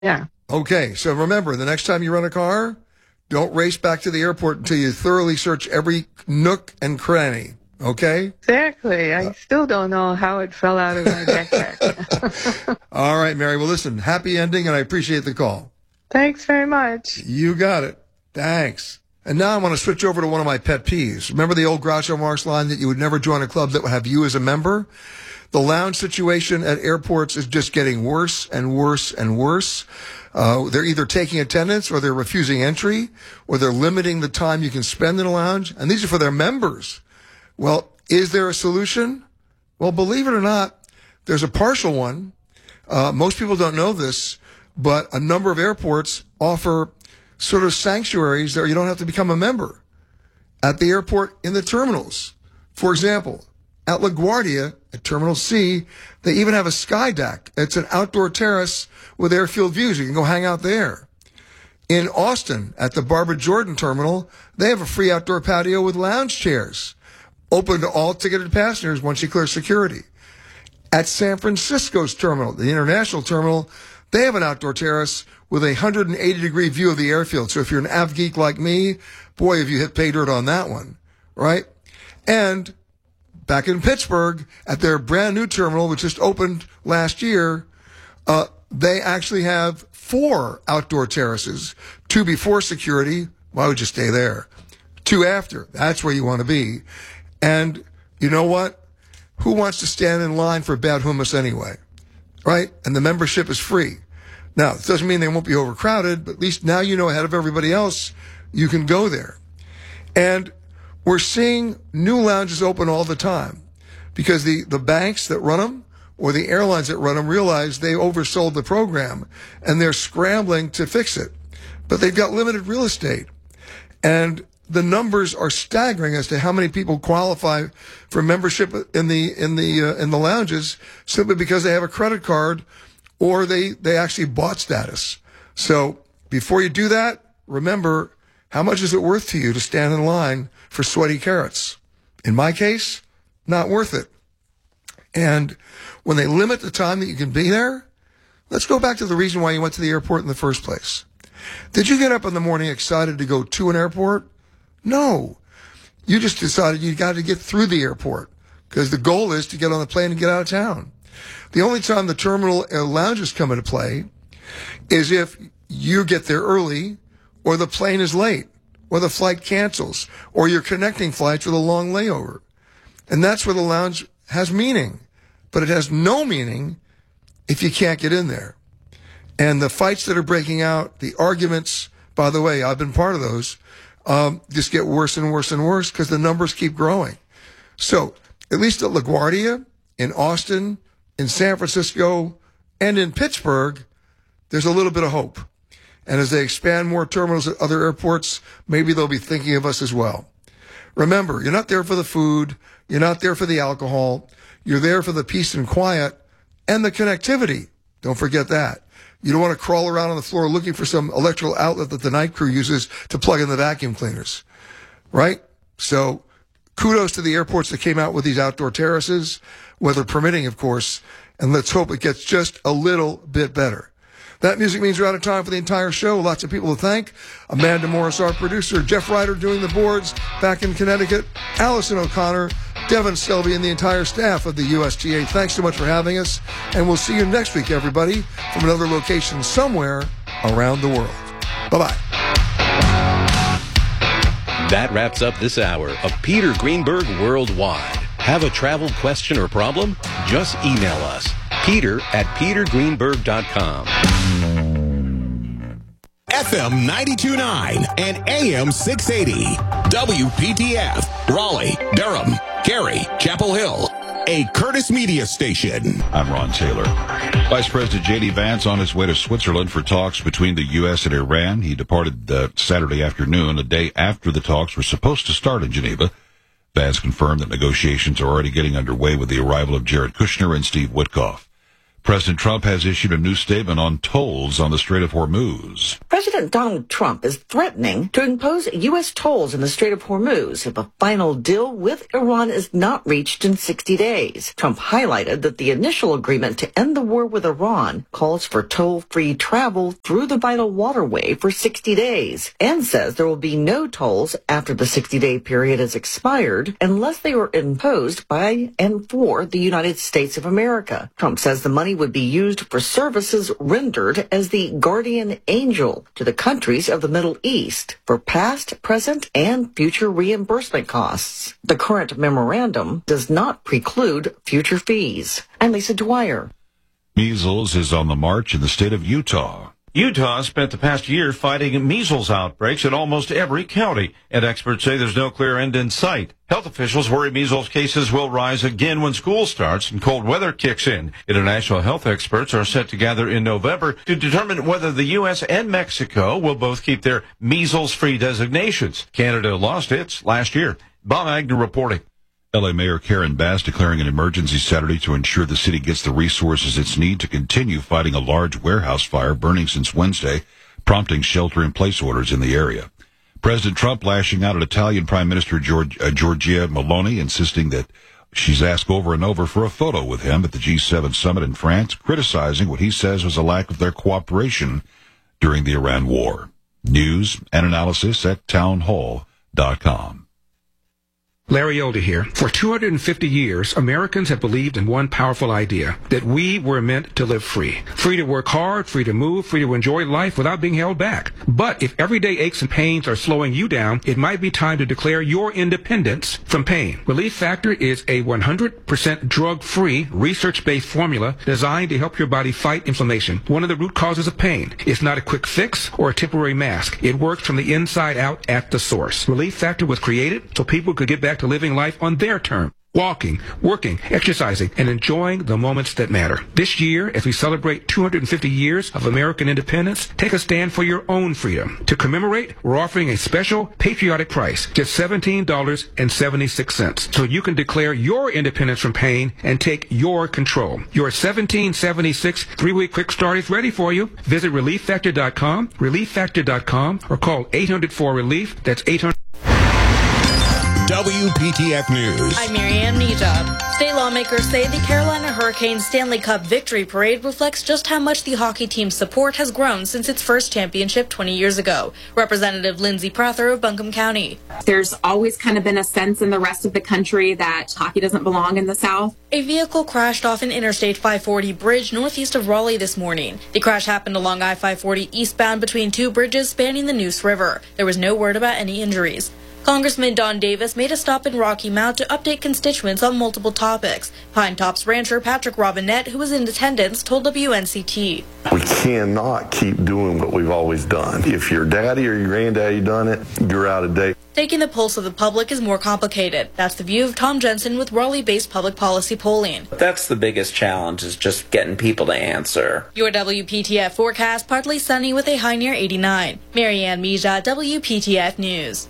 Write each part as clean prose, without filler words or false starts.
Yeah. Okay, so remember, the next time you rent a car, don't race back to the airport until you thoroughly search every nook and cranny. Okay? Exactly. I still don't know how it fell out of my backpack. All right, Mary. Well, listen, happy ending, and I appreciate the call. Thanks very much. You got it. Thanks. And now I want to switch over to one of my pet peeves. Remember the old Groucho Marx line that you would never join a club that would have you as a member? The lounge situation at airports is just getting worse and worse and worse. They're either taking attendance or they're refusing entry or they're limiting the time you can spend in a lounge. And these are for their members. Well, is there a solution? Well, believe it or not, there's a partial one. Most people don't know this, but a number of airports offer sort of sanctuaries that you don't have to become a member at the airport in the terminals. For example, at LaGuardia, at Terminal C, they even have a sky deck. It's an outdoor terrace with airfield views. You can go hang out there. In Austin, at the Barbara Jordan Terminal, they have a free outdoor patio with lounge chairs, open to all ticketed passengers once you clear security. At San Francisco's terminal, the international terminal, they have an outdoor terrace with a 180-degree view of the airfield. So if you're an av geek like me, boy, have you hit pay dirt on that one, right? And back in Pittsburgh, at their brand new terminal, which just opened last year, they actually have 4 outdoor terraces, 2 before security. Why would you stay there? 2 after. That's where you want to be. And you know what? Who wants to stand in line for bad hummus anyway? Right? And the membership is free. Now, it doesn't mean they won't be overcrowded, but at least now you know ahead of everybody else, you can go there. And we're seeing new lounges open all the time because the banks that run them or the airlines that run them realize they oversold the program and they're scrambling to fix it. But they've got limited real estate. And the numbers are staggering as to how many people qualify for membership in the lounges simply because they have a credit card or they actually bought status. So before you do that, remember, how much is it worth to you to stand in line for sweaty carrots? In my case, not worth it. And when they limit the time that you can be there, let's go back to the reason why you went to the airport in the first place. Did you get up in the morning excited to go to an airport? No. You just decided you got to get through the airport because the goal is to get on the plane and get out of town. The only time the terminal lounges come into play is if you get there early or the plane is late or the flight cancels or you're connecting flights with a long layover. And that's where the lounge has meaning. But it has no meaning if you can't get in there. And the fights that are breaking out, the arguments, by the way, I've been part of those, just get worse and worse and worse because the numbers keep growing. So at least at LaGuardia, in Austin, in San Francisco, and in Pittsburgh, there's a little bit of hope. And as they expand more terminals at other airports, maybe they'll be thinking of us as well. Remember, you're not there for the food. You're not there for the alcohol. You're there for the peace and quiet and the connectivity. Don't forget that. You don't want to crawl around on the floor looking for some electrical outlet that the night crew uses to plug in the vacuum cleaners, right? So kudos to the airports that came out with these outdoor terraces, weather permitting, of course, and let's hope it gets just a little bit better. That music means we're out of time for the entire show. Lots of people to thank. Amanda Morris, our producer. Jeff Ryder doing the boards back in Connecticut. Allison O'Connor, Devin Selby, and the entire staff of the USTA. Thanks so much for having us. And we'll see you next week, everybody, from another location somewhere around the world. Bye-bye. That wraps up this hour of Peter Greenberg Worldwide. Have a travel question or problem? Just email us. Peter@petergreenberg.com. FM 92.9 and AM 680. WPTF. Raleigh, Durham, Cary, Chapel Hill. A Curtis Media station. I'm Ron Taylor. Vice President J.D. Vance on his way to Switzerland for talks between the U.S. and Iran. He departed Saturday afternoon, a day after the talks were supposed to start in Geneva. Vance confirmed that negotiations are already getting underway with the arrival of Jared Kushner and Steve Witkoff. President Trump has issued a new statement on tolls on the Strait of Hormuz. President Donald Trump is threatening to impose U.S. tolls in the Strait of Hormuz if a final deal with Iran is not reached in 60 days. Trump highlighted that the initial agreement to end the war with Iran calls for toll-free travel through the vital waterway for 60 days and says there will be no tolls after the 60-day period has expired unless they are imposed by and for the United States of America. Trump says the money would be used for services rendered as the guardian angel to the countries of the Middle East for past, present, and future reimbursement costs. The current memorandum does not preclude future fees. I'm Lisa Dwyer. Measles is on the march in the state of Utah. Utah spent the past year fighting measles outbreaks in almost every county, and experts say there's no clear end in sight. Health officials worry measles cases will rise again when school starts and cold weather kicks in. International health experts are set to gather in November to determine whether the U.S. and Mexico will both keep their measles-free designations. Canada lost its last year. Bob Agnew reporting. L.A. Mayor Karen Bass declaring an emergency Saturday to ensure the city gets the resources it needs to continue fighting a large warehouse fire burning since Wednesday, prompting shelter-in-place orders in the area. President Trump lashing out at Italian Prime Minister Giorgia Meloni, insisting that she's asked over and over for a photo with him at the G7 summit in France, criticizing what he says was a lack of their cooperation during the Iran war. News and analysis at townhall.com. Larry Elder here. For 250 years, Americans have believed in one powerful idea, that we were meant to live free. Free to work hard, free to move, free to enjoy life without being held back. But if everyday aches and pains are slowing you down, it might be time to declare your independence from pain. Relief Factor is a 100% drug-free, research-based formula designed to help your body fight inflammation, one of the root causes of pain. It's not a quick fix or a temporary mask. It works from the inside out at the source. Relief Factor was created so people could get back to living life on their terms. Walking, working, exercising, and enjoying the moments that matter. This year, as we celebrate 250 years of American independence, take a stand for your own freedom. To commemorate, we're offering a special patriotic price, just $17.76, so you can declare your independence from pain and take your control. Your $17.76 3-week quick start is ready for you. Visit ReliefFactor.com, ReliefFactor.com, or call 800-4-RELIEF. That's 800. WPTF News. I'm Marianne Nejad. State lawmakers say the Carolina Hurricanes Stanley Cup Victory Parade reflects just how much the hockey team's support has grown since its first championship 20 years ago. Representative Lindsay Prather of Buncombe County. There's always kind of been a sense in the rest of the country that hockey doesn't belong in the South. A vehicle crashed off an Interstate 540 bridge northeast of Raleigh this morning. The crash happened along I-540 eastbound between two bridges spanning the Neuse River. There was no word about any injuries. Congressman Don Davis made a stop in Rocky Mount to update constituents on multiple topics. Pine Tops rancher Patrick Robinette, who was in attendance, told WNCT. We cannot keep doing what we've always done. If your daddy or your granddaddy done it, you're out of date. Taking the pulse of the public is more complicated. That's the view of Tom Jensen with Raleigh-based public policy polling. That's the biggest challenge, is just getting people to answer. Your WPTF forecast, partly sunny with a high near 89. Marianne Nejad, WPTF News.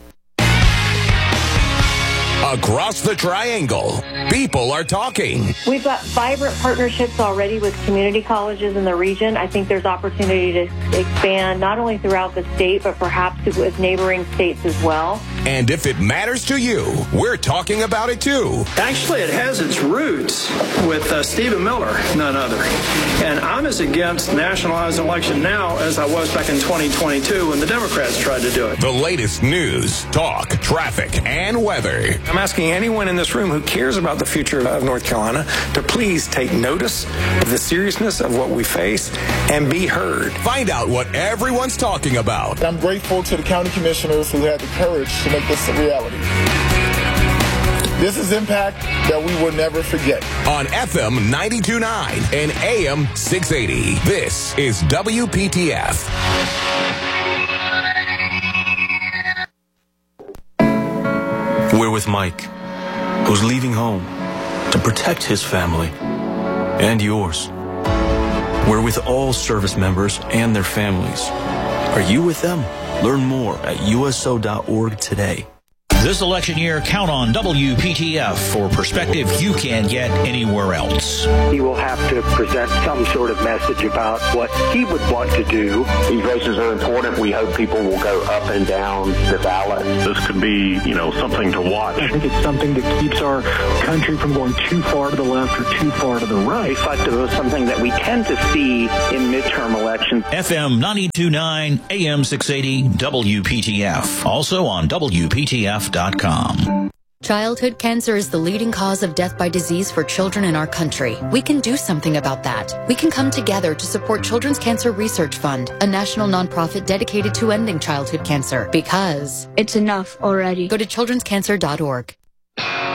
Across the Triangle, people are talking. We've got vibrant partnerships already with community colleges in the region. I think there's opportunity to expand not only throughout the state, but perhaps with neighboring states as well. And if it matters to you, we're talking about it too. Actually, it has its roots with Stephen Miller, none other. And I'm as against nationalized election now as I was back in 2022 when the Democrats tried to do it. The latest news, talk, traffic, and weather. I'm asking anyone in this room who cares about the future of North Carolina to please take notice of the seriousness of what we face and be heard. Find out what everyone's talking about. I'm grateful to the county commissioners who had the courage to make this a reality. This is impact that we will never forget. On FM 92.9 and AM 680, this is WPTF. We're with Mike, who's leaving home to protect his family and yours. We're with all service members and their families. Are you with them? Learn more at USO.org today. This election year, count on WPTF for perspective you can't get anywhere else. He will have to present some sort of message about what he would want to do. These races are important. We hope people will go up and down the ballot. This could be, something to watch. I think it's something that keeps our country from going too far to the left or too far to the right. Reflective of something that we tend to see in midterm elections. FM 92.9, AM 680, WPTF. Also on WPTF.com. Childhood cancer is the leading cause of death by disease for children in our country. We can do something about that. We can come together to support Children's Cancer Research Fund, a national nonprofit dedicated to ending childhood cancer. Because it's enough already. Go to childrenscancer.org.